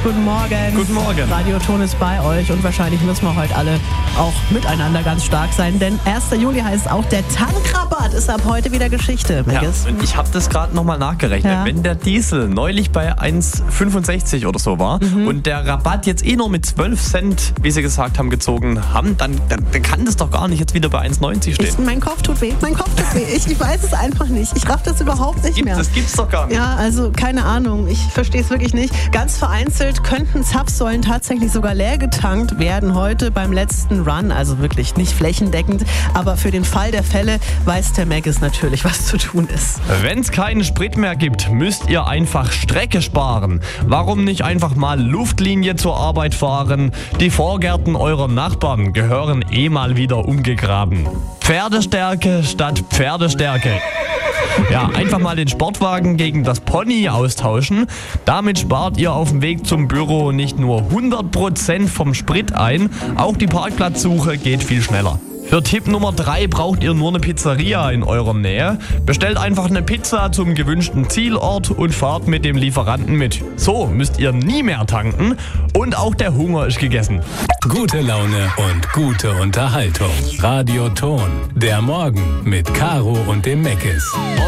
guten Morgen. Guten Morgen. Radio Ton ist bei euch und wahrscheinlich müssen wir heute alle auch miteinander ganz stark sein, denn 1. Juli heißt auch, der Tankrabatt ist ab heute wieder Geschichte. Ja, Maggis? und ich habe das gerade nochmal nachgerechnet. Ja. Wenn der Diesel neulich bei 1,65 oder so war und der Rabatt jetzt nur mit 12 Cent, wie sie gesagt haben, gezogen haben, dann kann das doch gar nicht jetzt wieder bei 1,90 stehen. Mein Kopf tut weh. Ich weiß es einfach nicht. Ich raff das überhaupt nicht mehr. Das gibt's doch gar nicht. Ja, also keine Ahnung. Ich verstehe es wirklich nicht. Ganz vereinzelt könnten Zapfsäulen tatsächlich sogar leer getankt werden heute beim letzten Run. Also wirklich nicht flächendeckend. Aber für den Fall der Fälle weiß der Maggis natürlich, was zu tun ist. Wenn es keinen Sprit mehr gibt, müsst ihr einfach Strecke sparen. Warum nicht einfach mal Luftlinie zur Arbeit fahren? Die Vorgärten eurer Nachbarn gehören mal wieder umgegraben. Pferdestärke statt Pferdestärke. Ja, einfach mal den Sportwagen gegen das Pony austauschen. Damit spart ihr auf dem Weg zum Büro nicht nur 100% vom Sprit ein, auch die Parkplatzsuche geht viel schneller. Für Tipp Nummer 3 braucht ihr nur eine Pizzeria in eurer Nähe. Bestellt einfach eine Pizza zum gewünschten Zielort und fahrt mit dem Lieferanten mit. So müsst ihr nie mehr tanken und auch der Hunger ist gegessen. Gute Laune und gute Unterhaltung. Radio Ton, der Morgen mit Caro und dem Maggis.